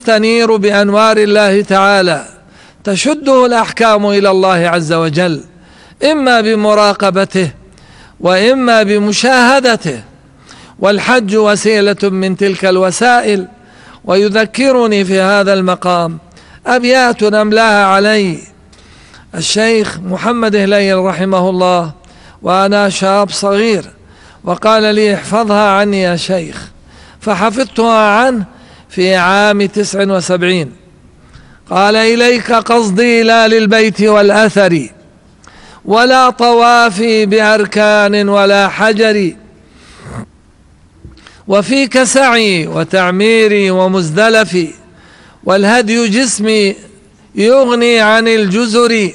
تنير بأنوار الله تعالى تشده الأحكام إلى الله عز وجل، إما بمراقبته وإما بمشاهدته، والحج وسيلة من تلك الوسائل. ويذكرني في هذا المقام أبيات أملاها علي الشيخ محمد هليل رحمه الله وأنا شاب صغير، وقال لي احفظها عني يا شيخ، فحفظتها عنه في عام 79. قال: إليك قصدي لا للبيت والأثر، ولا طوافي بأركان ولا حجر، وفيك سعي وتعميري ومزدلفي، والهدي جسمي يغني عن الجزر،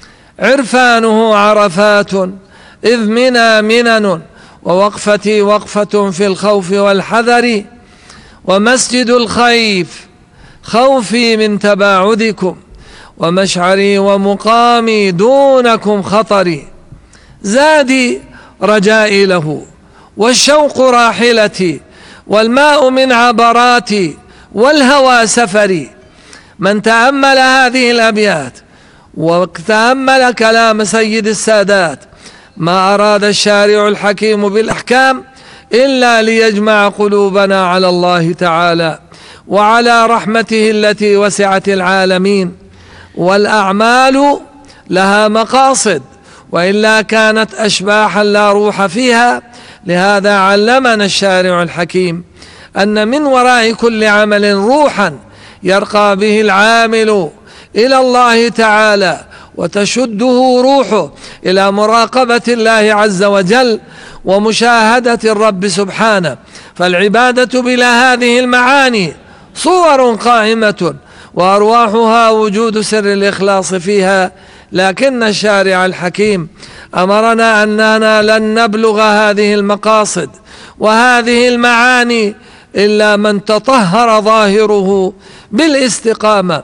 عرفانه عرفات إذ منى منن، ووقفتي وقفة في الخوف والحذر، ومسجد الخيف خوفي من تباعدكم، ومشعري ومقامي دونكم خطري، زادي رجائي له، والشوق راحلتي، والماء من عبراتي، والهوى سفري. من تأمل هذه الأبيات وتأمل كلام سيد السادات، ما أراد الشارع الحكيم بالأحكام إلا ليجمع قلوبنا على الله تعالى وعلى رحمته التي وسعت العالمين. والأعمال لها مقاصد، وإلا كانت أشباحا لا روح فيها. لهذا علمنا الشارع الحكيم أن من وراء كل عمل روحا يرقى به العامل إلى الله تعالى، وتشده روحه إلى مراقبة الله عز وجل ومشاهدة الرب سبحانه. فالعبادة بلا هذه المعاني صور قائمة، وأرواحها وجود سر الإخلاص فيها. لكن الشارع الحكيم أمرنا أننا لن نبلغ هذه المقاصد وهذه المعاني إلا من تطهر ظاهره بالاستقامة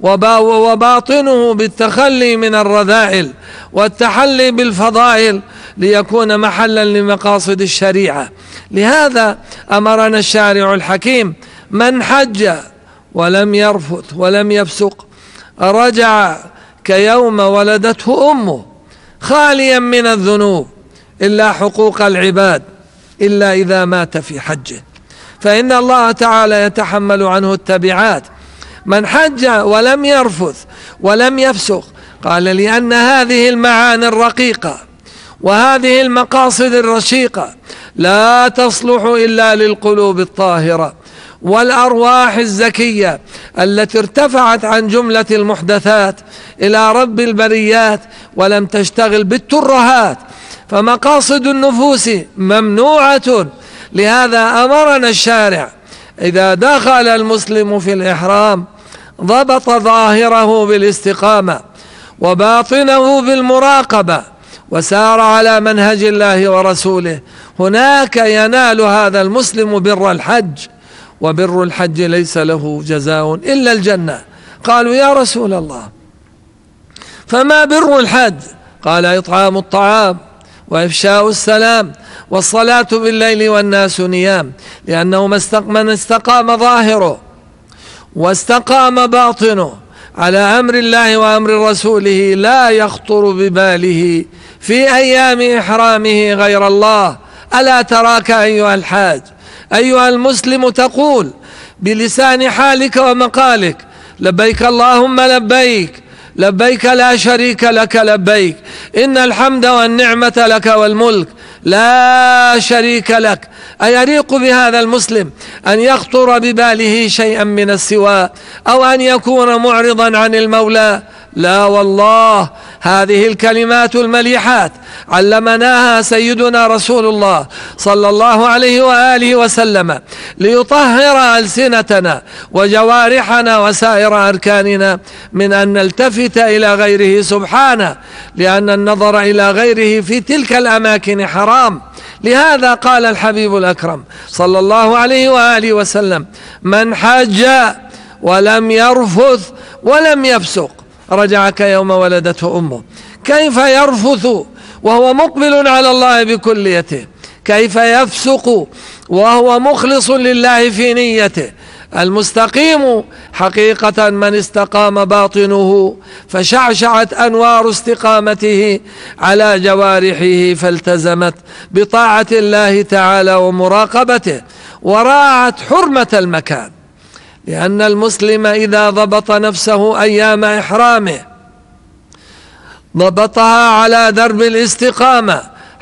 وباطنه بالتخلي من الرذائل والتحلي بالفضائل، ليكون محلا لمقاصد الشريعة. لهذا أمرنا الشارع الحكيم: من حج ولم يرفث ولم يفسق رجع كيوم ولدته أمه، خاليا من الذنوب إلا حقوق العباد، إلا إذا مات في حجه، فإن الله تعالى يتحمل عنه التبعات. من حج ولم يرفث ولم يفسق، قال: لأن هذه المعاني الرقيقة وهذه المقاصد الرشيقة لا تصلح إلا للقلوب الطاهرة والأرواح الزكية التي ارتفعت عن جملة المحدثات إلى رب البريات ولم تشتغل بالترهات، فمقاصد النفوس ممنوعة. لهذا أمرنا الشارع: إذا دخل المسلم في الإحرام ضبط ظاهره بالاستقامة وباطنه بالمراقبة، وسار على منهج الله ورسوله، هناك ينال هذا المسلم بر الحج، وبر الحج ليس له جزاء إلا الجنة. قالوا: يا رسول الله فما بر الحج؟ قال: إطعام الطعام وإفشاء السلام والصلاة بالليل والناس نيام. لأنه من استقام ظاهره واستقام باطنه على أمر الله وأمر رسوله لا يخطر بباله في أيام إحرامه غير الله. ألا تراك أيها الحاج أيها المسلم تقول بلسان حالك ومقالك: لبيك اللهم لبيك، لبيك لا شريك لك لبيك، إن الحمد والنعمة لك والملك لا شريك لك. أيليق بهذا المسلم أن يخطر بباله شيئا من السواء أو أن يكون معرضا عن المولى؟ لا والله، هذه الكلمات المليحات علمناها سيدنا رسول الله صلى الله عليه وآله وسلم ليطهر ألسنتنا وجوارحنا وسائر أركاننا من أن نلتفت إلى غيره سبحانه، لأن النظر إلى غيره في تلك الأماكن حرام. لهذا قال الحبيب الأكرم صلى الله عليه وآله وسلم: من حج ولم يرفث ولم يفسق رجع كيوم ولدته أمه. كيف يرفث وهو مقبل على الله بكليته؟ كيف يفسق وهو مخلص لله في نيته؟ المستقيم حقيقة من استقام باطنه فشعشعت أنوار استقامته على جوارحه، فالتزمت بطاعة الله تعالى ومراقبته وراعت حرمة المكان، لأن المسلم إذا ضبط نفسه أيام إحرامه ضبطها على درب الاستقامة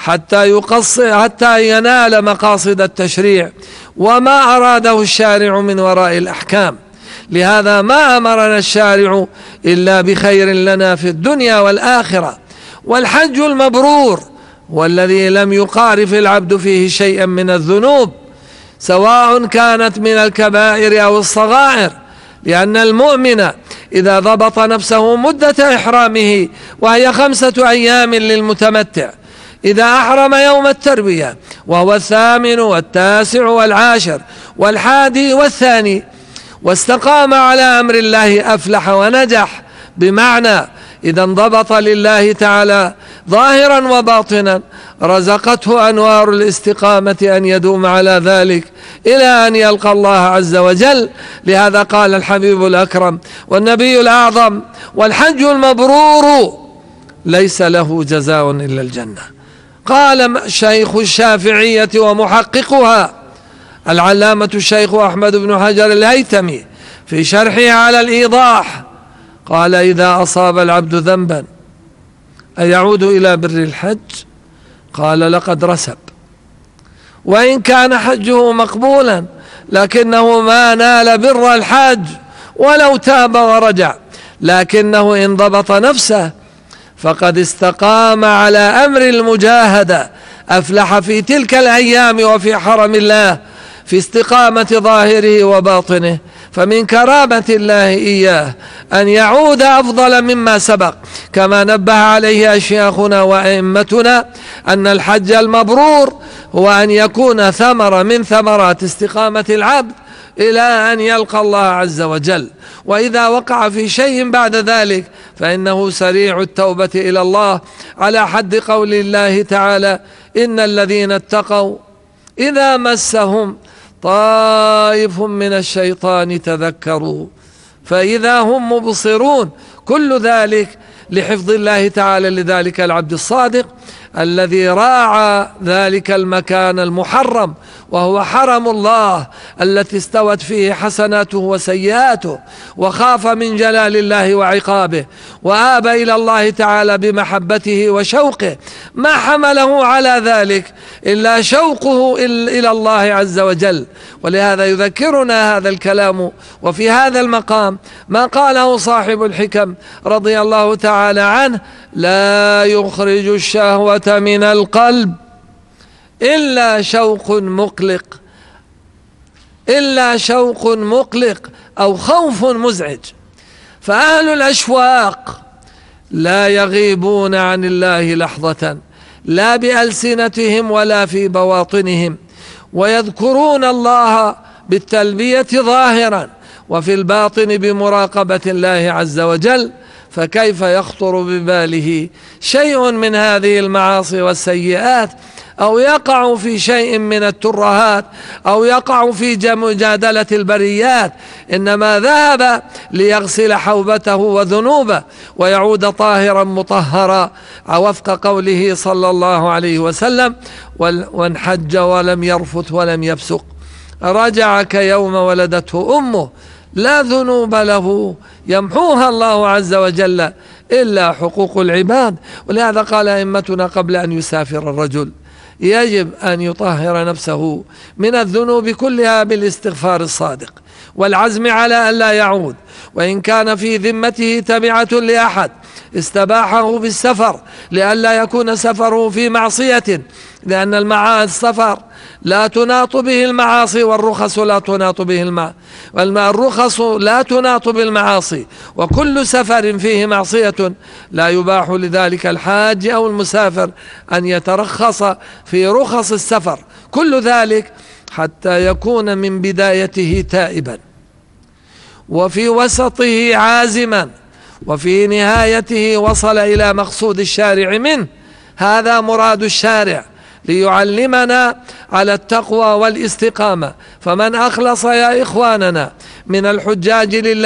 حتى ينال مقاصد التشريع وما أراده الشارع من وراء الأحكام. لهذا ما أمرنا الشارع إلا بخير لنا في الدنيا والآخرة. والحج المبرور والذي لم يقارف العبد فيه شيئا من الذنوب، سواء كانت من الكبائر أو الصغائر، لأن المؤمن إذا ضبط نفسه مدة إحرامه وهي 5 أيام للمتمتع، إذا أحرم يوم التروية وهو 8 والتاسع والعاشر والحادي والثاني واستقام على أمر الله أفلح ونجح، بمعنى إذا انضبط لله تعالى ظاهرا وباطنا رزقته أنوار الاستقامة أن يدوم على ذلك إلى أن يلقى الله عز وجل. لهذا قال الحبيب الأكرم والنبي الأعظم: والحج المبرور ليس له جزاء إلا الجنة. قال شيخ الشافعية ومحققها العلامة الشيخ أحمد بن حجر الهيثمي في شرحه على الإيضاح، قال: إذا أصاب العبد ذنبا أيعود إلى بر الحج؟ قال: لقد رسب، وإن كان حجه مقبولا لكنه ما نال بر الحج ولو تاب ورجع، لكنه إن ضبط نفسه فقد استقام على أمر المجاهدة، أفلح في تلك الأيام وفي حرم الله في استقامة ظاهره وباطنه. فمن كرامة الله إياه أن يعود أفضل مما سبق، كما نبه عليه أشياخنا وأئمتنا أن الحج المبرور هو أن يكون ثمرة من ثمرات استقامة العبد إلى أن يلقى الله عز وجل. وإذا وقع في شيء بعد ذلك فإنه سريع التوبة إلى الله، على حد قول الله تعالى: إن الذين اتقوا إذا مسهم طائف من الشيطان تذكروا فإذا هم مبصرون. كل ذلك لحفظ الله تعالى لذلك العبد الصادق الذي راعى ذلك المكان المحرم، وهو حرم الله التي استوت فيه حسناته وسيئاته، وخاف من جلال الله وعقابه، وآب إلى الله تعالى بمحبته وشوقه. ما حمله على ذلك إلا شوقه إلى الله عز وجل. ولهذا يذكرنا هذا الكلام وفي هذا المقام ما قاله صاحب الحكم رضي الله تعالى عنه: لا يخرج الشهوة من القلب إلا شوق مقلق أو خوف مزعج. فأهل الأشواق لا يغيبون عن الله لحظة، لا بألسنتهم ولا في بواطنهم، ويذكرون الله بالتلبية ظاهرا وفي الباطن بمراقبة الله عز وجل. فكيف يخطر بباله شيء من هذه المعاصي والسيئات، أو يقع في شيء من الترهات، أو يقع في مجادلة البريات؟ إنما ذهب ليغسل حوبته وذنوبه ويعود طاهرا مطهرا، وفق قوله صلى الله عليه وسلم: وان حج ولم يرفث ولم يفسق رجع كيوم ولدته أمه، لا ذنوب له يمحوها الله عز وجل إلا حقوق العباد. ولهذا قال أئمتنا قبل أن يسافر الرجل يجب أن يطهر نفسه من الذنوب كلها بالاستغفار الصادق والعزم على أن لا يعود، وإن كان في ذمته تبعة لأحد استباحه بالسفر لئلا يكون سفره في معصية، لأن السفر لا تناط به المعاصي والرخص لا تناط به الرخص لا تناط بالمعاصي، وكل سفر فيه معصية لا يباح لذلك الحاج أو المسافر أن يترخص في رخص السفر. كل ذلك حتى يكون من بدايته تائبا، وفي وسطه عازما، وفي نهايته وصل إلى مقصود الشارع منه. هذا مراد الشارع، ليعلمنا على التقوى والاستقامة. فمن أخلص يا إخواننا من الحجاج لله